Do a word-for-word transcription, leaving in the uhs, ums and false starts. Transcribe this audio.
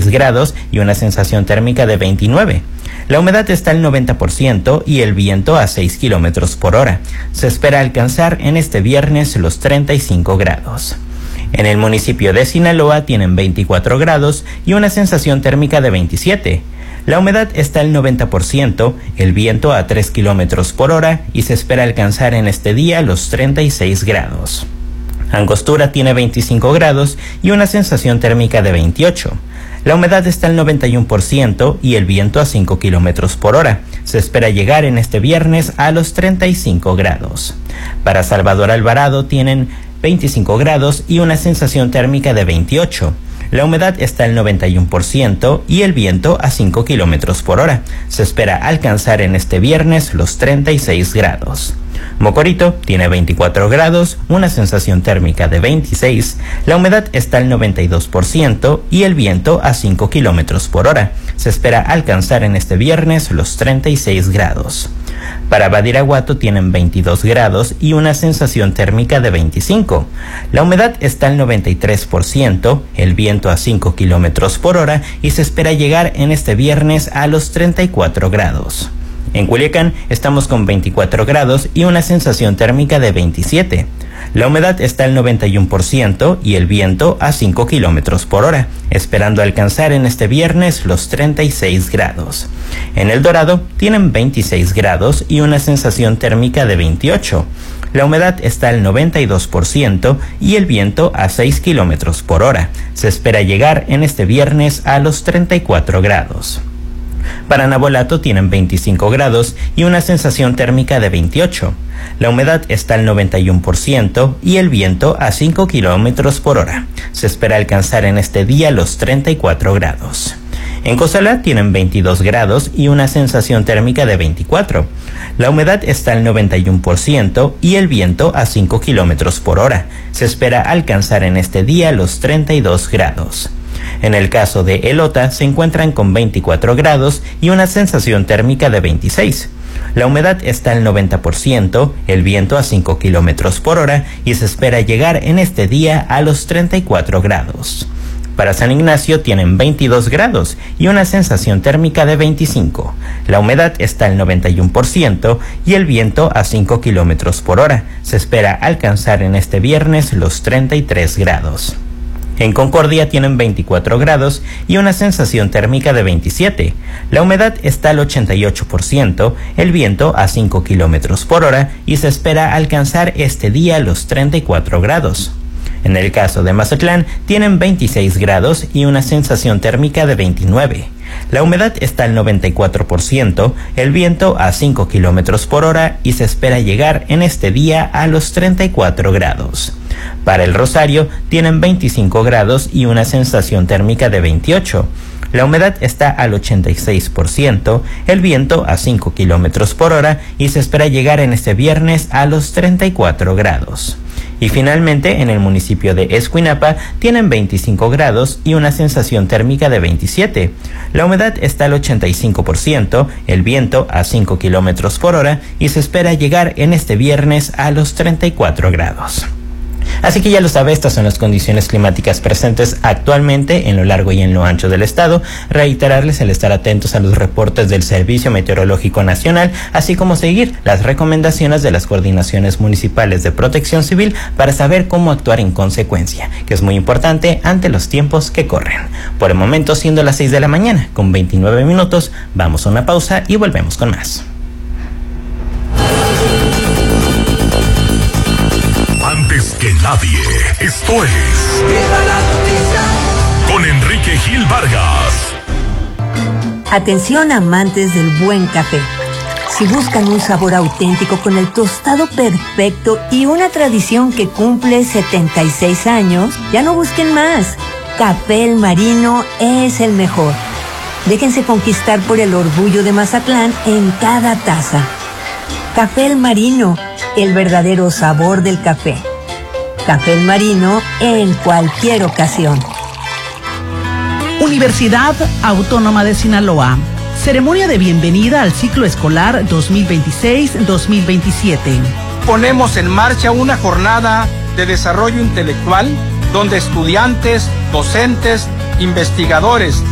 veintiséis grados y una sensación térmica de veintinueve. La humedad está al noventa por ciento y el viento a seis kilómetros por hora. Se espera alcanzar en este viernes los treinta y cinco grados. En el municipio de Sinaloa tienen veinticuatro grados y una sensación térmica de veintisiete. La humedad está al noventa por ciento, el viento a tres kilómetros por hora y se espera alcanzar en este día los treinta y seis grados. Angostura tiene veinticinco grados y una sensación térmica de veintiocho. La humedad está al noventa y uno por ciento y el viento a cinco kilómetros por hora. Se espera llegar en este viernes a los treinta y cinco grados. Para Salvador Alvarado tienen veinticinco grados y una sensación térmica de veintiocho. La humedad está al noventa y uno por ciento y el viento a cinco kilómetros por hora. Se espera alcanzar en este viernes los treinta y seis grados. Mocorito tiene veinticuatro grados, una sensación térmica de veintiséis, la humedad está al noventa y dos por ciento y el viento a cinco kilómetros por hora. Se espera alcanzar en este viernes los treinta y seis grados. Para Badiraguato tienen veintidós grados y una sensación térmica de veinticinco. La humedad está al noventa y tres por ciento, el viento a cinco kilómetros por hora y se espera llegar en este viernes a los treinta y cuatro grados. En Culiacán estamos con veinticuatro grados y una sensación térmica de veintisiete. La humedad está al noventa y uno por ciento y el viento a cinco kilómetros por hora, esperando alcanzar en este viernes los treinta y seis grados. En El Dorado tienen veintiséis grados y una sensación térmica de veintiocho. La humedad está al noventa y dos por ciento y el viento a seis kilómetros por hora. Se espera llegar en este viernes a los treinta y cuatro grados. Para Navolato tienen veinticinco grados y una sensación térmica de veintiocho. La humedad está al noventa y uno por ciento y el viento a cinco kilómetros por hora. Se espera alcanzar en este día los treinta y cuatro grados. En Cozalá tienen veintidós grados y una sensación térmica de veinticuatro. La humedad está al noventa y uno por ciento y el viento a cinco kilómetros por hora. Se espera alcanzar en este día los treinta y dos grados. En el caso de Elota se encuentran con veinticuatro grados y una sensación térmica de veintiséis. La humedad está al noventa por ciento, el viento a cinco kilómetros por hora y se espera llegar en este día a los treinta y cuatro grados. Para San Ignacio tienen veintidós grados y una sensación térmica de veinticinco. La humedad está al noventa y uno por ciento y el viento a cinco kilómetros por hora. Se espera alcanzar en este viernes los treinta y tres grados. En Concordia tienen veinticuatro grados y una sensación térmica de veintisiete. La humedad está al ochenta y ocho por ciento, el viento a cinco kilómetros por hora y se espera alcanzar este día los treinta y cuatro grados. En el caso de Mazatlán tienen veintiséis grados y una sensación térmica de veintinueve. La humedad está al noventa y cuatro por ciento, el viento a cinco kilómetros por hora y se espera llegar en este día a los treinta y cuatro grados. Para El Rosario tienen veinticinco grados y una sensación térmica de veintiocho. La humedad está al ochenta y seis por ciento, el viento a cinco kilómetros por hora y se espera llegar en este viernes a los treinta y cuatro grados. Y finalmente, en el municipio de Escuinapa tienen veinticinco grados y una sensación térmica de veintisiete. La humedad está al ochenta y cinco por ciento, el viento a cinco kilómetros por hora y se espera llegar en este viernes a los treinta y cuatro grados. Así que ya lo sabe, estas son las condiciones climáticas presentes actualmente en lo largo y en lo ancho del estado. Reiterarles el estar atentos a los reportes del Servicio Meteorológico Nacional, así como seguir las recomendaciones de las coordinaciones municipales de protección civil para saber cómo actuar en consecuencia, que es muy importante ante los tiempos que corren. Por el momento, siendo las seis de la mañana con veintinueve minutos, vamos a una pausa y volvemos con más. Antes que nadie, esto es ¡Viva la Noticia! Con Enrique Gil Vargas. Atención amantes del buen café. Si buscan un sabor auténtico con el tostado perfecto y una tradición que cumple setenta y seis años, ya no busquen más. Café El Marino es el mejor. Déjense conquistar por el orgullo de Mazatlán en cada taza. Café El Marino, el verdadero sabor del café. Café El Marino en cualquier ocasión. Universidad Autónoma de Sinaloa. Ceremonia de bienvenida al ciclo escolar dos mil veintiséis dos mil veintisiete. Ponemos en marcha una jornada de desarrollo intelectual donde estudiantes, docentes, investigadores